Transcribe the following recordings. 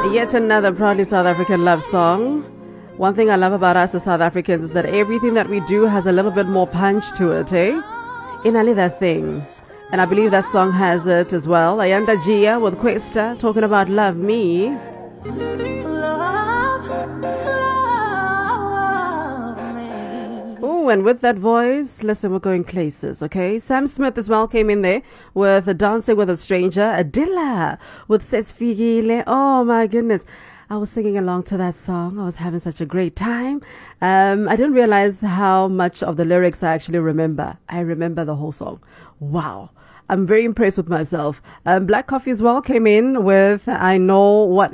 Yet another proudly South African love song. One thing I love about us as South Africans is that everything that we do has a little bit more punch to it, eh? Inali that thing. And I believe that song has it as well. Ayanda Gia with Questa talking about Love Me. Oh, and with that voice, listen, we're going places, okay? Sam Smith as well came in there with Dancing with a Stranger. Adilla with Sesfigile. Oh my goodness. I was singing along to that song. I was having such a great time. I didn't realize how much of the lyrics I actually remember. I remember the whole song. Wow. I'm very impressed with myself. Black Coffee as well came in with I Know What's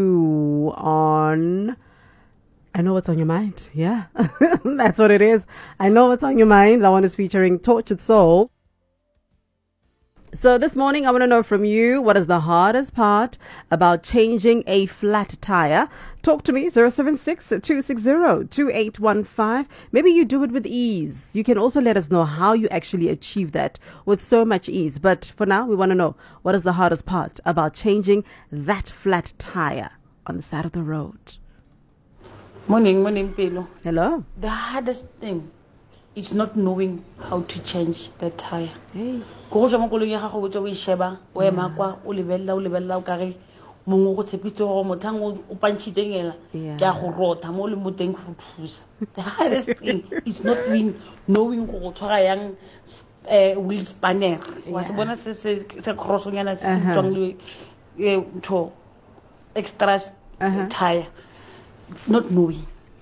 on Your Mind. Yeah, that's what it is. I Know What's on Your Mind. That one is featuring Tortured Soul. So this morning, I want to know from you, what is the hardest part about changing a flat tire? Talk to me, 076-260-2815. Maybe you do it with ease. You can also let us know how you actually achieve that with so much ease. But for now, we want to know, what is the hardest part about changing that flat tire on the side of the road? Morning, Pelo. Hello. The hardest thing is not knowing how to change the tire. Hey. Go ja mokolo ya gago botse o isheba o ema kwa o lebella o kare mongwe go tshepitse go mothang o pantshitsengela ke a go rotha mo le moteng go thusa. The hardest thing is not knowing go tshwara yang wheel spanner. Wa se bona se crossonyana se tswang le to extra tire. Not knowing.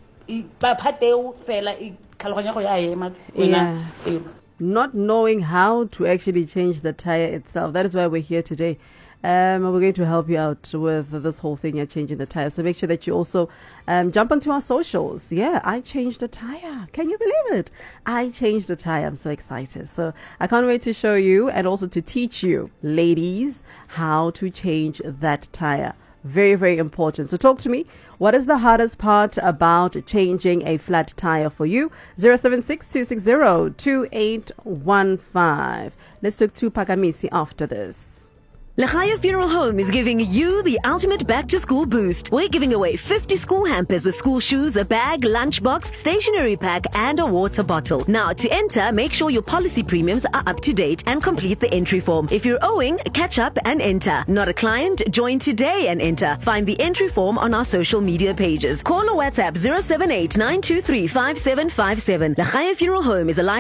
Not knowing how to actually change the tire itself. That is why we're here today. We're going to help you out with this whole thing of changing the tire. So make sure that you also jump onto our socials. Yeah, I changed the tire. Can you believe it? I changed the tire. I'm so excited. So I can't wait to show you and also to teach you, ladies, how to change that tire. Very, very important. So talk to me. What is the hardest part about changing a flat tire for you? 076-260-2815. Let's talk to Pakamisi after this. Lehaya Funeral Home is giving you the ultimate back-to-school boost. We're giving away 50 school hampers with school shoes, a bag, lunchbox, stationery pack, and a water bottle. Now, to enter, make sure your policy premiums are up to date and complete the entry form. If you're owing, catch up and enter. Not a client? Join today and enter. Find the entry form on our social media pages. Call or WhatsApp 078-923-5757. Lehaya Funeral Home is a